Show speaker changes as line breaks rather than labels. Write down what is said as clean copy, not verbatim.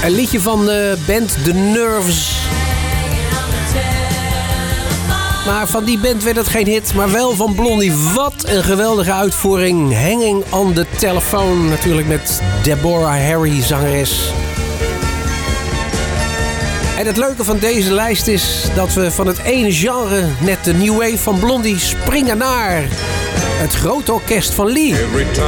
Een liedje van de band The Nerves. Maar van die band werd het geen hit, maar wel van Blondie. Wat een geweldige uitvoering. Hanging on the Telephone. Natuurlijk met Deborah Harry, zangeres. En het leuke van deze lijst is dat we van het ene genre, net de New Wave van Blondie, springen naar het grote orkest van Lee.